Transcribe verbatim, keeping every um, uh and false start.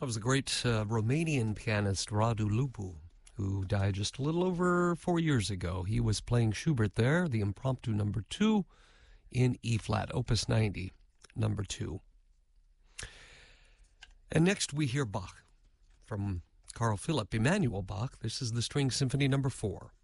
That was the great uh, Romanian pianist Radu Lupu, who died just a little over four years ago. He was playing Schubert there, the Impromptu number two in E-flat, Opus ninety, number two. And next we hear Bach from Carl Philipp Emanuel Bach. This is the String Symphony number four.